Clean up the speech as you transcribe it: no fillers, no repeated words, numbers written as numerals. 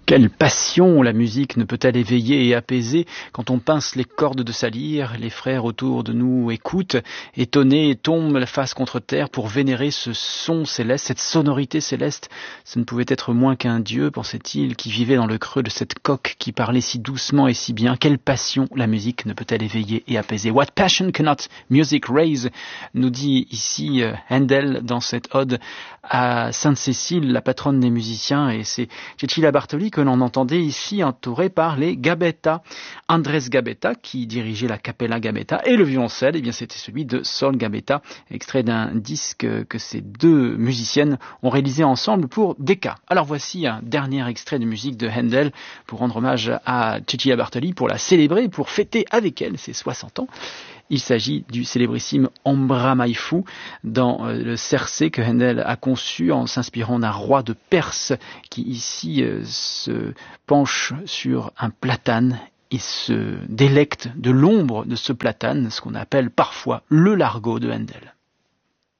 Quelle passion la musique ne peut-elle éveiller et apaiser? Quand on pince les cordes de sa lyre, les frères autour de nous écoutent, étonnés, tombent la face contre terre pour vénérer ce son céleste, cette sonorité céleste. Ce ne pouvait être moins qu'un dieu, pensait-il, qui vivait dans le creux de cette coque, qui parlait si doucement et si bien. Quelle passion la musique ne peut-elle éveiller et apaiser? What passion cannot music raise? Nous dit ici Handel dans cette ode à Sainte-Cécile, la patronne des musiciens, et c'est Cecilia Bartoli que l'on entendait ici entouré par les Gabetta. Andrés Gabetta, qui dirigeait la Capella Gabetta, et le violoncelle, eh bien c'était celui de Sol Gabetta, extrait d'un disque que ces deux musiciennes ont réalisé ensemble pour Decca. Alors voici un dernier extrait de musique de Handel pour rendre hommage à Cecilia Bartoli, pour la célébrer, pour fêter avec elle ses 60 ans. Il s'agit du célébrissime Ombra Mai Fu dans le Cercé que Handel a conçu en s'inspirant d'un roi de Perse qui ici se penche sur un platane et se délecte de l'ombre de ce platane, ce qu'on appelle parfois le largo de Handel.